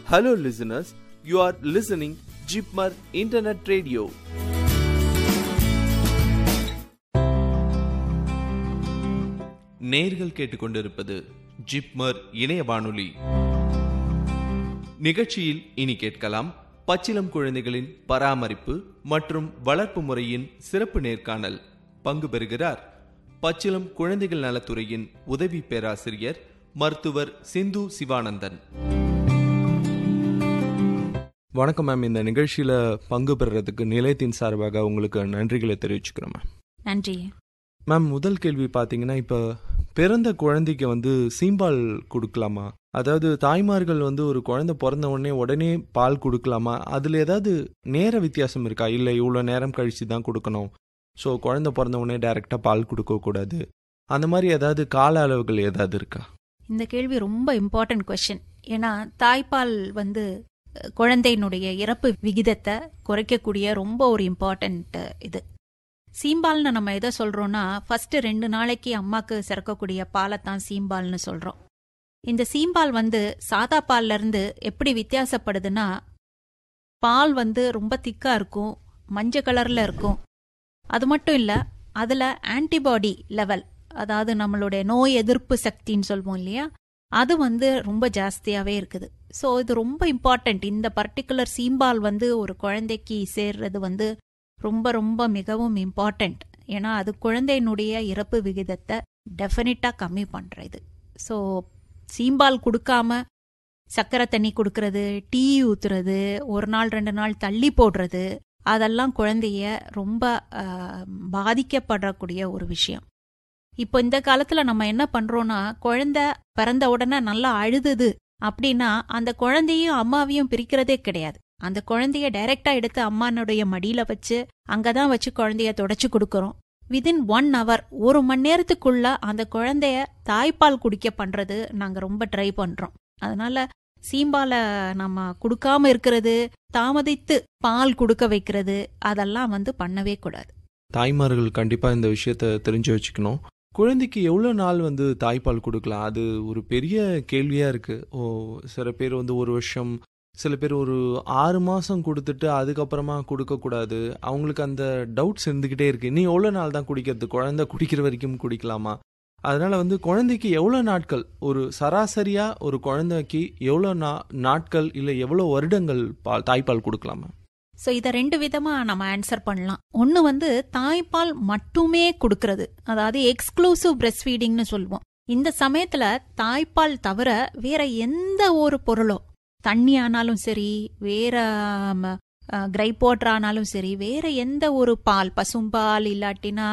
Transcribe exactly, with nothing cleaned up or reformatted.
Hello listeners, you are listening Jeepmar Internet Radio. நேர்கள் கேட்டுக்கொண்டிருப்பது ஜிப்மர் இணைய வானொலி. நிகழ்ச்சியில் இனி கேட்கலாம் பச்சிளம் குழந்தைகளின் பராமரிப்பு மற்றும் வளர்ப்பு முறையின் சிறப்பு நேர்காணல். பங்கு பெறுகிறார் பச்சிளம் குழந்தைகள் நலத்துறையின் உதவி பேராசிரியர் மருத்துவர் சிந்து சிவானந்தன். வணக்கம் மேம். இந்த நிகழ்ச்சியில பங்கு பெறுறதுக்கு நிலையத்தின் சார்பாக உங்களுக்கு நன்றிகளை தெரிவிச்சுக்கிறோம் மேம். நன்றி மேம். முதல் கேள்வி பார்த்தீங்கன்னா, இப்போ பிறந்த குழந்தைக்கு வந்து சீம்பால் கொடுக்கலாமா? அதாவது தாய்மார்கள் வந்து ஒரு குழந்தை பிறந்த உடனே உடனே பால் கொடுக்கலாமா? அதில் ஏதாவது நேர வித்தியாசம் இருக்கா? இல்லை இவ்வளோ நேரம் கழித்து தான் கொடுக்கணும், ஸோ குழந்தை பிறந்த உடனே டைரெக்டாக பால் கொடுக்கக்கூடாது, அந்த மாதிரி ஏதாவது கால அளவுகள் ஏதாவது இருக்கா? இந்த கேள்வி ரொம்ப இம்பார்ட்டன்ட் கொஸ்டின். ஏன்னா தாய்ப்பால் வந்து குழந்தையினுடைய இறப்பு விகிதத்தை குறைக்கக்கூடிய ரொம்ப ஒரு இம்பார்ட்டன்ட் இது. சீம்பால்னு நம்ம எதை சொல்றோம்னா, ஃபர்ஸ்ட் ரெண்டு நாளைக்கு அம்மாக்கு சிறக்கக்கூடிய பாலைத்தான் சீம்பால்னு சொல்றோம். இந்த சீம்பால் வந்து சாதா பால்ல இருந்து எப்படி வித்தியாசப்படுதுன்னா, பால் வந்து ரொம்ப திக்கா இருக்கும், மஞ்சள் கலர்ல இருக்கும். அது மட்டும் இல்ல, அதுல ஆன்டிபாடி லெவல், அதாவது நம்மளுடைய நோய் எதிர்ப்பு சக்தின்னு சொல்வோம் இல்லையா, அது வந்து ரொம்ப ஜாஸ்தியாவே இருக்குது. ஸோ இது ரொம்ப இம்பார்ட்டன்ட். இந்த பர்டிகுலர் சீம்பால் வந்து ஒரு குழந்தைக்கு சேர்றது வந்து ரொம்ப ரொம்ப மிகவும் இம்பார்ட்டன்ட். ஏன்னா அது குழந்தையினுடைய இறப்பு விகிதத்தை டெஃபினட்டா கம்மி பண்றது. ஸோ சீம்பால் கொடுக்காம சக்கரை தண்ணி கொடுக்கறது, டீ ஊத்துறது, ஒரு நாள் ரெண்டு நாள் தள்ளி போடுறது, அதெல்லாம் குழந்தைய ரொம்ப பாதிக்கப்படக்கூடிய ஒரு விஷயம். இப்போ இந்த காலத்துல நம்ம என்ன பண்றோம்னா, குழந்தை பிறந்த உடனே நல்லா அழுதுது அப்படின்னா அந்த குழந்தையும் அம்மாவையும் பிரிக்கிறதே கிடையாது. அந்த குழந்தைய டைரக்டா எடுத்து அம்மானுடைய மடியில வச்சு அங்கதான் வச்சு குழந்தைய தொடச்சு கொடுக்கறோம். விதின் ஒன் ஹவர், ஒரு மணி நேரத்துக்குள்ள அந்த குழந்தைய தாய்ப்பால் குடிக்க பண்றது நாங்க ரொம்ப ட்ரை பண்றோம். அதனால சீம்பால நம்ம கொடுக்காம இருக்கிறது, தாமதித்து பால் கொடுக்க வைக்கிறது, அதெல்லாம் வந்து பண்ணவே கூடாது. தாய்மார்கள் கண்டிப்பா இந்த விஷயத்த தெரிஞ்சு வச்சுக்கணும். குழந்தைக்கு எவ்வளோ நாள் வந்து தாய்ப்பால் கொடுக்கலாம்? அது ஒரு பெரிய கேள்வியா இருக்கு. ஓ, சில பேர் வந்து ஒரு வருஷம், சில பேர் ஒரு ஆறு மாசம் கொடுத்துட்டு அதுக்கப்புறமா கொடுக்கக்கூடாது. அவங்களுக்கு அந்த டவுட்ஸ் இருந்துகிட்டே இருக்கு. நீ எவ்வளோ நாள் தான் குடிக்கிறது? குழந்தை குடிக்கிற வரைக்கும் குடிக்கலாமா? அதனால வந்து குழந்தைக்கு எவ்வளோ நாட்கள், ஒரு சராசரியா ஒரு குழந்தைக்கு எவ்வளோ நா நாட்கள் இல்லை எவ்வளோ வருடங்கள் பால் தாய்ப்பால் கொடுக்கலாமா? ஸோ இதை ரெண்டு விதமா நம்ம ஆன்சர் பண்ணலாம். ஒன்று வந்து தாய்ப்பால் மட்டுமே கொடுக்கறது, அதாவது எக்ஸ்க்ளூசிவ் பிரஸ்ட் ஃபீடிங்னு சொல்லுவோம். இந்த சமயத்துல தாய்ப்பால் தவிர வேற எந்த ஒரு பொருளோ, தண்ணி ஆனாலும் சரி, வேற கிரைப் வாட்டர் ஆனாலும் சரி, வேற எந்த ஒரு பால், பசும்பால் இல்லாட்டினா